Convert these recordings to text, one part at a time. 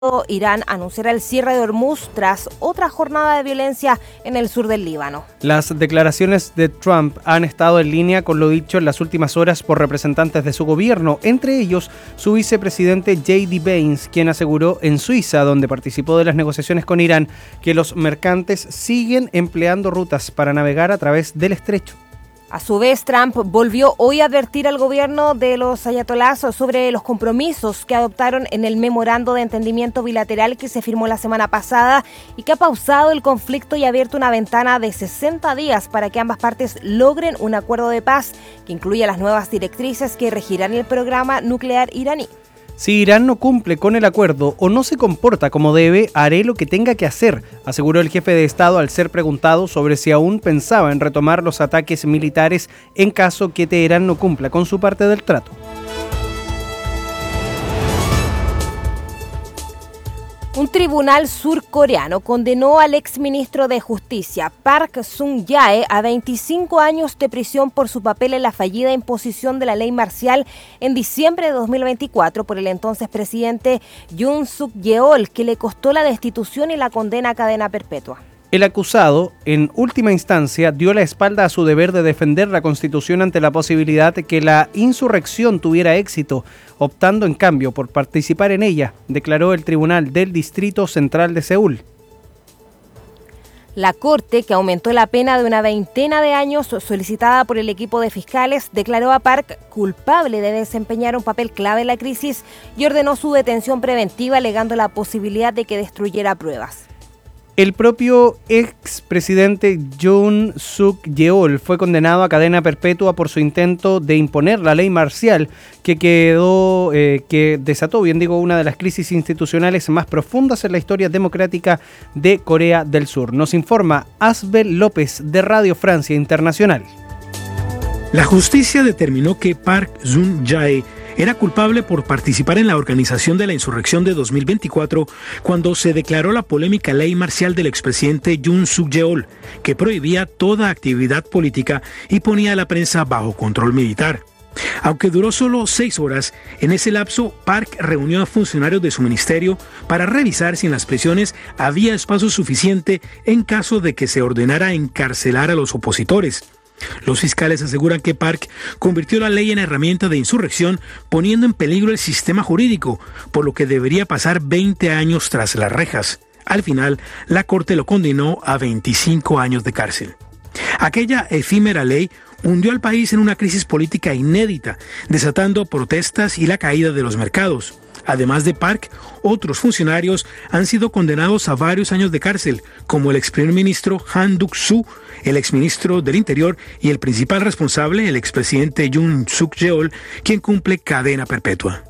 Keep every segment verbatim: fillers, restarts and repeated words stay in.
Irán anunciará el cierre de Hormuz tras otra jornada de violencia en el sur del Líbano. Las declaraciones de Trump han estado en línea con lo dicho en las últimas horas por representantes de su gobierno, entre ellos su vicepresidente J D Vance, quien aseguró en Suiza, donde participó de las negociaciones con Irán, que los mercantes siguen empleando rutas para navegar a través del estrecho. A su vez, Trump volvió hoy a advertir al gobierno de los ayatolás sobre los compromisos que adoptaron en el memorando de entendimiento bilateral que se firmó la semana pasada y que ha pausado el conflicto y abierto una ventana de sesenta días para que ambas partes logren un acuerdo de paz que incluya las nuevas directrices que regirán el programa nuclear iraní. Si Irán no cumple con el acuerdo o no se comporta como debe, haré lo que tenga que hacer, aseguró el jefe de Estado al ser preguntado sobre si aún pensaba en retomar los ataques militares en caso que Teherán no cumpla con su parte del trato. Un tribunal surcoreano condenó al exministro de Justicia, Park Sung-jae, a veinticinco años de prisión por su papel en la fallida imposición de la ley marcial en diciembre de dos mil veinticuatro por el entonces presidente Yoon Suk-yeol, que le costó la destitución y la condena a cadena perpetua. El acusado, en última instancia, dio la espalda a su deber de defender la Constitución ante la posibilidad de que la insurrección tuviera éxito, optando en cambio por participar en ella, declaró el Tribunal del Distrito Central de Seúl. La Corte, que aumentó la pena de una veintena de años solicitada por el equipo de fiscales, declaró a Park culpable de desempeñar un papel clave en la crisis y ordenó su detención preventiva, alegando la posibilidad de que destruyera pruebas. El propio expresidente Yoon Suk-yeol fue condenado a cadena perpetua por su intento de imponer la ley marcial que quedó, eh, que desató, bien digo, una de las crisis institucionales más profundas en la historia democrática de Corea del Sur. Nos informa Asbel López de Radio Francia Internacional. La justicia determinó que Park Sung-jae era culpable por participar en la organización de la insurrección de dos mil veinticuatro cuando se declaró la polémica ley marcial del expresidente Yoon Suk-yeol, que prohibía toda actividad política y ponía a la prensa bajo control militar. Aunque duró solo seis horas, en ese lapso Park reunió a funcionarios de su ministerio para revisar si en las prisiones había espacio suficiente en caso de que se ordenara encarcelar a los opositores. Los fiscales aseguran que Park convirtió la ley en herramienta de insurrección, poniendo en peligro el sistema jurídico, por lo que debería pasar veinte años tras las rejas. Al final, la Corte lo condenó a veinticinco años de cárcel. Aquella efímera ley hundió al país en una crisis política inédita, desatando protestas y la caída de los mercados. Además de Park, otros funcionarios han sido condenados a varios años de cárcel, como el ex primer ministro Han Duck-soo, el exministro del Interior y el principal responsable, el expresidente Yoon Suk-yeol, quien cumple cadena perpetua.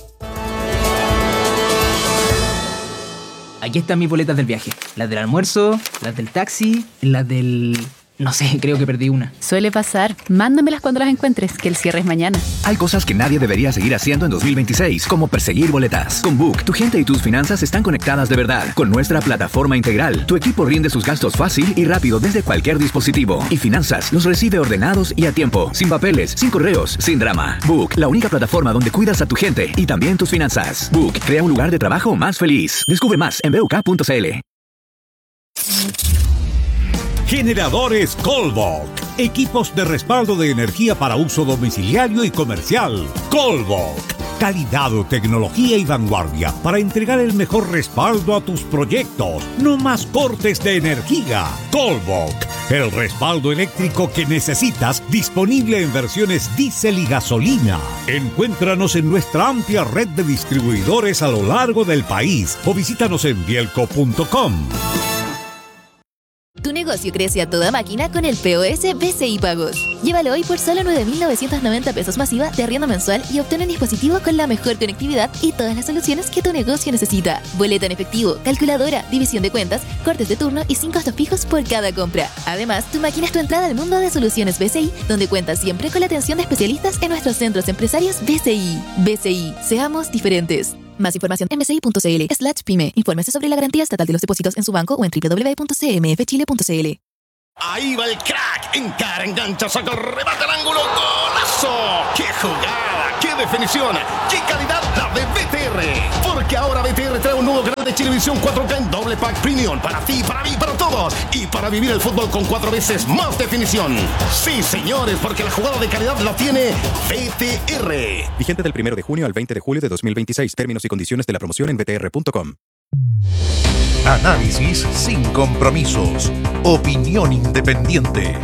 Aquí están mis boletas del viaje. Las del almuerzo, las del taxi, las del... No sé, creo que perdí una. Suele pasar. Mándamelas cuando las encuentres, que el cierre es mañana. Hay cosas que nadie debería seguir haciendo en dos mil veintiséis, como perseguir boletas. Con Book, tu gente y tus finanzas están conectadas de verdad. Con nuestra plataforma integral, tu equipo rinde sus gastos fácil y rápido desde cualquier dispositivo. Y Finanzas los recibe ordenados y a tiempo, sin papeles, sin correos, sin drama. Book, la única plataforma donde cuidas a tu gente y también tus finanzas. Book, crea un lugar de trabajo más feliz. Descubre más en b u k punto c l. Generadores Colbok. Equipos de respaldo de energía para uso domiciliario y comercial. Colbok. Calidad, tecnología y vanguardia para entregar el mejor respaldo a tus proyectos. No más cortes de energía. Colbok. El respaldo eléctrico que necesitas, disponible en versiones diésel y gasolina. Encuéntranos en nuestra amplia red de distribuidores a lo largo del país o visítanos en bielco punto com. Tu negocio crece a toda máquina con el P O S B C I Pagos. Llévalo hoy por solo nueve mil novecientos noventa pesos masiva de arriendo mensual y obtén un dispositivo con la mejor conectividad y todas las soluciones que tu negocio necesita. Boleta en efectivo, calculadora, división de cuentas, cortes de turno y sin costos fijos por cada compra. Además, tu máquina es tu entrada al mundo de soluciones B C I, donde cuentas siempre con la atención de especialistas en nuestros centros empresarios B C I. B C I, seamos diferentes. Más información en bci.cl slash pyme. Infórmese sobre la garantía estatal de los depósitos en su banco o en doble u doble u doble u punto c m f chile punto c l. Ahí va el crack, encara, engancha, saca el remate al ángulo, ¡golazo! ¡Qué jugada! ¡Qué definición! ¡Qué calidad la de B T R! Porque ahora B T R trae un nuevo canal de Chilevisión cuatro K en doble pack premium para ti, para mí, para todos y para vivir el fútbol con cuatro veces más definición. Sí, señores, porque la jugada de calidad la tiene B T R. Vigente del primero de junio al veinte de julio de dos mil veintiséis. Términos y condiciones de la promoción en b t r punto com. Análisis sin compromisos. Opinión independiente.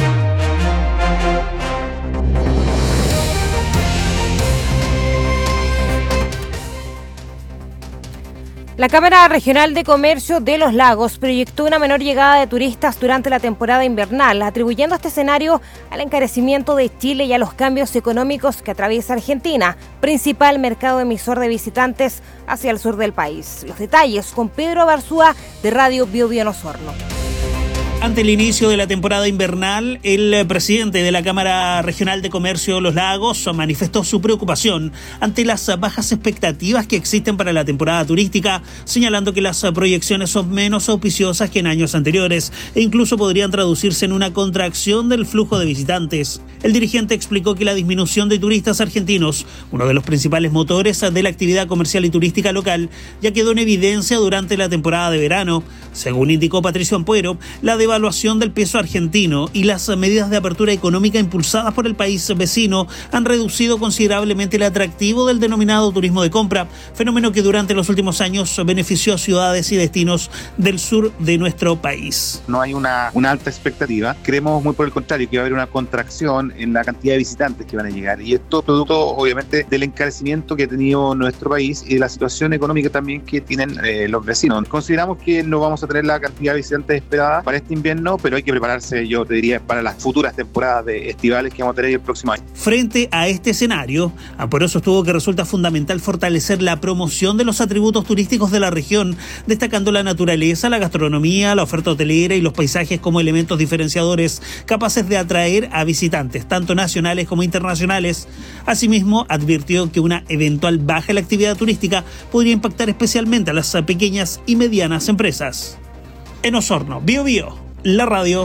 La Cámara Regional de Comercio de Los Lagos proyectó una menor llegada de turistas durante la temporada invernal, atribuyendo este escenario al encarecimiento de Chile y a los cambios económicos que atraviesa Argentina, principal mercado emisor de visitantes hacia el sur del país. Los detalles con Pedro Barzúa de Radio Bio Bio en Osorno. Ante el inicio de la temporada invernal, el presidente de la Cámara Regional de Comercio de Los Lagos manifestó su preocupación ante las bajas expectativas que existen para la temporada turística, señalando que las proyecciones son menos auspiciosas que en años anteriores e incluso podrían traducirse en una contracción del flujo de visitantes. El dirigente explicó que la disminución de turistas argentinos, uno de los principales motores de la actividad comercial y turística local, ya quedó en evidencia durante la temporada de verano. Según indicó Patricio Ampuero, la de evaluación del peso argentino y las medidas de apertura económica impulsadas por el país vecino han reducido considerablemente el atractivo del denominado turismo de compra, fenómeno que durante los últimos años benefició a ciudades y destinos del sur de nuestro país. No hay una, una alta expectativa, creemos muy por el contrario que va a haber una contracción en la cantidad de visitantes que van a llegar, y esto producto obviamente del encarecimiento que ha tenido nuestro país y de la situación económica también que tienen eh, los vecinos. Consideramos que no vamos a tener la cantidad de visitantes esperada para este invierno, pero hay que prepararse, yo te diría, para las futuras temporadas de estivales que vamos a tener el próximo año. Frente a este escenario, Ampuero sostuvo que resulta fundamental fortalecer la promoción de los atributos turísticos de la región, destacando la naturaleza, la gastronomía, la oferta hotelera y los paisajes como elementos diferenciadores capaces de atraer a visitantes, tanto nacionales como internacionales. Asimismo, advirtió que una eventual baja en la actividad turística podría impactar especialmente a las pequeñas y medianas empresas. En Osorno, Bio Bio, la radio.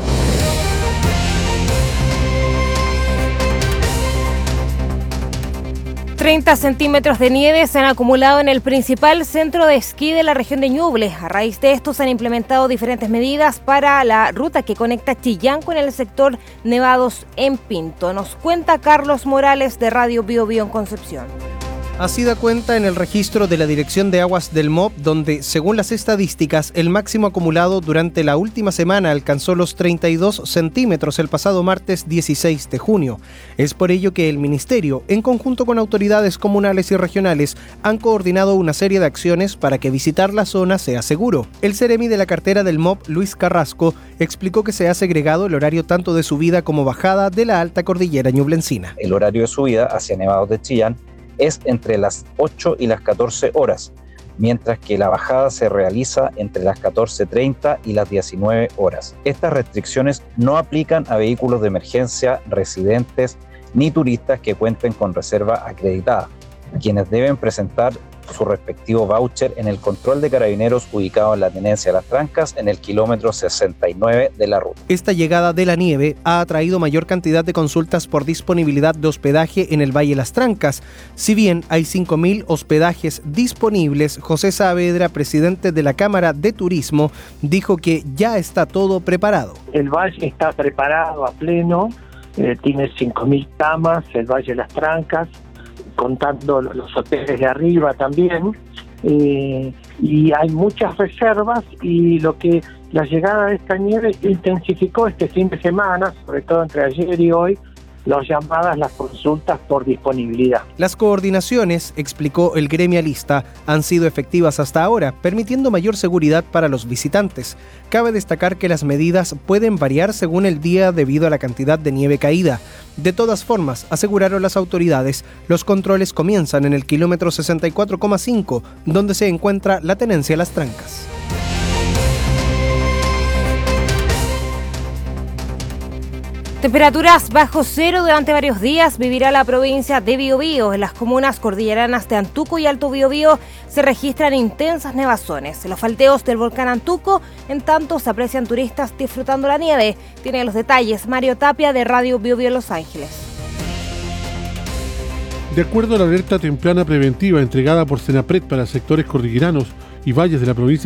treinta centímetros de nieve se han acumulado en el principal centro de esquí de la región de Ñuble. A raíz de esto se han implementado diferentes medidas para la ruta que conecta Chillán con el sector Nevados en Pinto. Nos cuenta Carlos Morales de Radio Bio Bio en Concepción. Así da cuenta en el registro de la Dirección de Aguas del M O P, donde, según las estadísticas, el máximo acumulado durante la última semana alcanzó los treinta y dos centímetros el pasado martes dieciséis de junio. Es por ello que el Ministerio, en conjunto con autoridades comunales y regionales, han coordinado una serie de acciones para que visitar la zona sea seguro. El seremi de la cartera del M O P, Luis Carrasco, explicó que se ha segregado el horario tanto de subida como bajada de la alta cordillera ñublencina. El horario de subida hacia Nevados de Chillán es entre las ocho y las catorce horas, mientras que la bajada se realiza entre las catorce treinta y las diecinueve horas. Estas restricciones no aplican a vehículos de emergencia, residentes ni turistas que cuenten con reserva acreditada, quienes deben presentar su respectivo voucher en el control de carabineros ubicado en la tenencia de Las Trancas en el kilómetro sesenta y nueve de la ruta. Esta llegada de la nieve ha atraído mayor cantidad de consultas por disponibilidad de hospedaje en el Valle Las Trancas. Si bien hay cinco mil hospedajes disponibles, José Saavedra, presidente de la Cámara de Turismo, dijo que ya está todo preparado. El valle está preparado a pleno, eh, tiene cinco mil camas, el Valle Las Trancas, contando los hoteles de arriba también, eh, y hay muchas reservas, y lo que la llegada de esta nieve intensificó este fin de semana, sobre todo entre ayer y hoy, las llamadas, las consultas por disponibilidad. Las coordinaciones, explicó el gremialista, han sido efectivas hasta ahora, permitiendo mayor seguridad para los visitantes. Cabe destacar que las medidas pueden variar según el día debido a la cantidad de nieve caída. De todas formas, aseguraron las autoridades, los controles comienzan en el kilómetro sesenta y cuatro coma cinco, donde se encuentra la tenencia Las Trancas. Temperaturas bajo cero durante varios días vivirá la provincia de Biobío. En las comunas cordilleranas de Antuco y Alto Biobío se registran intensas nevazones. Los faldeos del volcán Antuco, en tanto, se aprecian turistas disfrutando la nieve. Tiene los detalles Mario Tapia de Radio Bio Bio Los Ángeles. De acuerdo a la alerta temprana preventiva entregada por Senapred para sectores cordilleranos y valles de la provincia